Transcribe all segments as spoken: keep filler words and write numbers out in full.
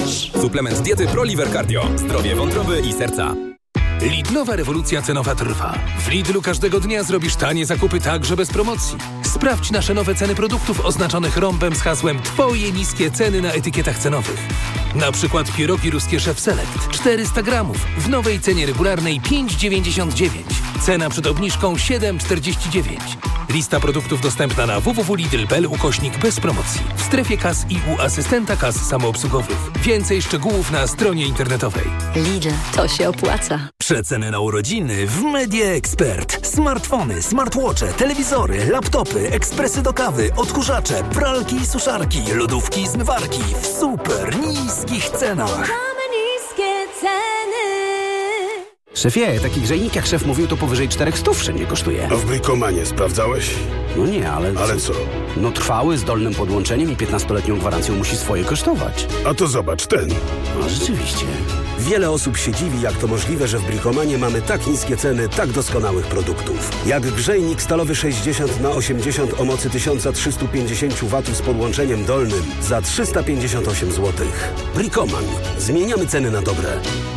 masz. Suplement diety ProLiver Cardio. Zdrowie wątroby i serca. Lidlowa rewolucja cenowa trwa. W Lidlu każdego dnia zrobisz tanie zakupy także bez promocji. Sprawdź nasze nowe ceny produktów oznaczonych rąbem z hasłem Twoje niskie ceny na etykietach cenowych. Na przykład pierogi ruskie Chef Select czterysta gramów w nowej cenie regularnej pięć dziewięćdziesiąt dziewięć. Cena przed obniżką siedem czterdzieści dziewięć. Lista produktów dostępna na w w w kropka lidl kropka p l ukośnik bez promocji. W strefie kas i u asystenta kas samoobsługowych. Więcej szczegółów na stronie internetowej. Lidl, to się opłaca. Przeceny na urodziny w Media Expert. Smartfony, smartwatche, telewizory, laptopy, ekspresy do kawy, odkurzacze, pralki i suszarki, lodówki i zmywarki w super niskich cenach. Mamy niskie ceny. Szefie, taki grzejnik jak szef mówił, to powyżej czterech stów wszędzie kosztuje. A w Brikomanie sprawdzałeś? No nie, ale... Ale co? No trwały, z dolnym podłączeniem i piętnastoletnią gwarancją musi swoje kosztować. A to zobacz, ten. No rzeczywiście. Wiele osób się dziwi, jak to możliwe, że w Brikomanie mamy tak niskie ceny tak doskonałych produktów. Jak grzejnik stalowy sześćdziesiąt na osiemdziesiąt o mocy tysiąc trzysta pięćdziesiąt watów z podłączeniem dolnym za trzysta pięćdziesiąt osiem złotych. Brikoman. Zmieniamy ceny na dobre.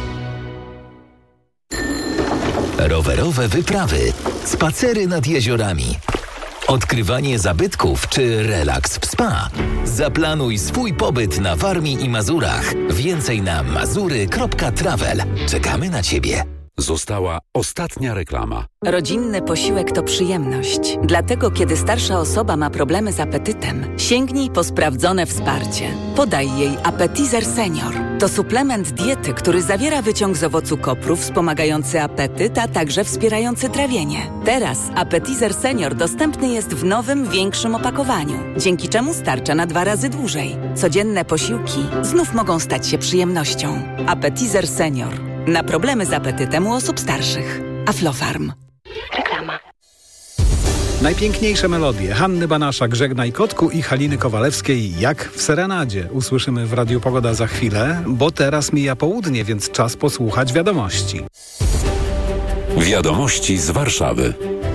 Rowerowe wyprawy, spacery nad jeziorami, odkrywanie zabytków czy relaks w spa. Zaplanuj swój pobyt na Warmii i Mazurach. Więcej na mazury kropka travel. Czekamy na Ciebie. Została ostatnia reklama. Rodzinny posiłek to przyjemność. Dlatego, kiedy starsza osoba ma problemy z apetytem, sięgnij po sprawdzone wsparcie. Podaj jej Appetizer Senior. To suplement diety, który zawiera wyciąg z owocu kopru wspomagający apetyt, a także wspierający trawienie. Teraz Appetizer Senior dostępny jest w nowym, większym opakowaniu, dzięki czemu starcza na dwa razy dłużej. Codzienne posiłki znów mogą stać się przyjemnością. Appetizer Senior. Na problemy z apetytem u osób starszych. Aflofarm. Reklama. Najpiękniejsze melodie Hanny Banaszak, Żegnaj Kotku i Haliny Kowalewskiej jak w serenadzie. Usłyszymy w Radiu Pogoda za chwilę, bo teraz mija południe, więc czas posłuchać wiadomości. Wiadomości z Warszawy.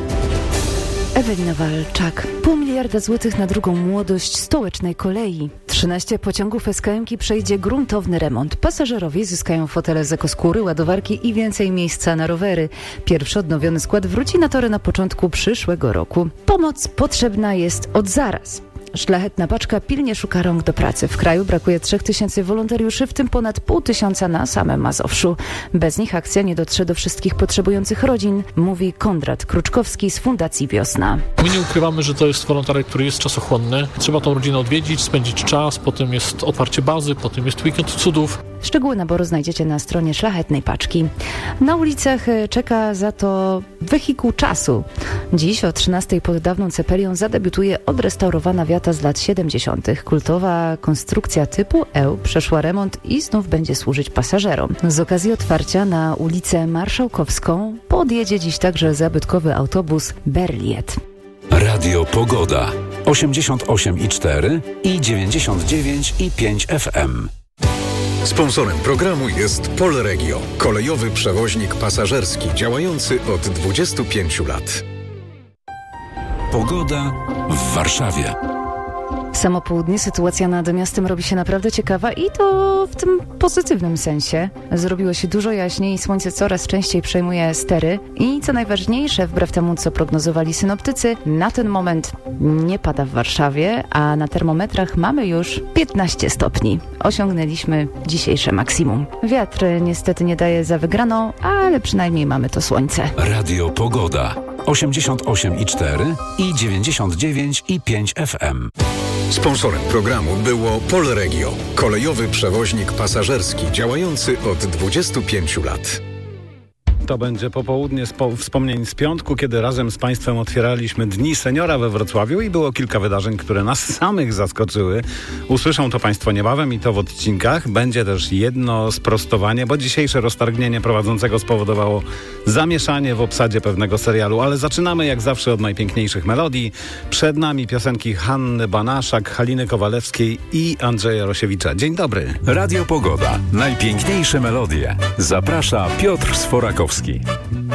Ewelina Walczak. Pół miliarda złotych na drugą młodość stołecznej kolei. trzynaście pociągów es ka emki przejdzie gruntowny remont. Pasażerowie zyskają fotele z ekoskóry, ładowarki i więcej miejsca na rowery. Pierwszy odnowiony skład wróci na tory na początku przyszłego roku. Pomoc potrzebna jest od zaraz. Szlachetna paczka pilnie szuka rąk do pracy. W kraju brakuje trzech tysięcy wolontariuszy, w tym ponad pół tysiąca na samym Mazowszu. Bez nich akcja nie dotrze do wszystkich potrzebujących rodzin, mówi Konrad Kruczkowski z Fundacji Wiosna. My nie ukrywamy, że to jest wolontariat, który jest czasochłonny. Trzeba tą rodzinę odwiedzić, spędzić czas, potem jest otwarcie bazy, potem jest weekend cudów. Szczegóły naboru znajdziecie na stronie Szlachetnej Paczki. Na ulicach czeka za to wehikuł czasu. Dziś o trzynastej pod dawną Cepelią zadebiutuje odrestaurowana wiata z lat siedemdziesiątych. Kultowa konstrukcja typu E przeszła remont i znów będzie służyć pasażerom. Z okazji otwarcia na ulicę Marszałkowską podjedzie dziś także zabytkowy autobus Berliet. Radio Pogoda osiemdziesiąt osiem i cztery i dziewięćdziesiąt dziewięć i pięć F M. Sponsorem programu jest Polregio, kolejowy przewoźnik pasażerski działający od dwudziestu pięciu lat. Pogoda w Warszawie. Samo południe sytuacja nad miastem robi się naprawdę ciekawa i to w tym pozytywnym sensie. Zrobiło się dużo jaśniej, słońce coraz częściej przejmuje stery i co najważniejsze, wbrew temu co prognozowali synoptycy, na ten moment nie pada w Warszawie, a na termometrach mamy już piętnaście stopni. Osiągnęliśmy dzisiejsze maksimum. Wiatr niestety nie daje za wygraną, ale przynajmniej mamy to słońce. Radio Pogoda osiemdziesiąt osiem i cztery i dziewięćdziesiąt dziewięć i pięć F M. Sponsorem programu było Polregio, kolejowy przewoźnik pasażerski działający od dwudziestu pięciu lat. To będzie popołudnie spo- wspomnień z piątku, kiedy razem z Państwem otwieraliśmy Dni Seniora we Wrocławiu i było kilka wydarzeń, które nas samych zaskoczyły. Usłyszą to Państwo niebawem i to w odcinkach. Będzie też jedno sprostowanie, bo dzisiejsze roztargnienie prowadzącego spowodowało zamieszanie w obsadzie pewnego serialu, ale zaczynamy jak zawsze od najpiękniejszych melodii. Przed nami piosenki Hanny Banaszak, Haliny Kowalewskiej i Andrzeja Rosiewicza. Dzień dobry. Radio Pogoda. Najpiękniejsze melodie. Zaprasza Piotr Sforakowski.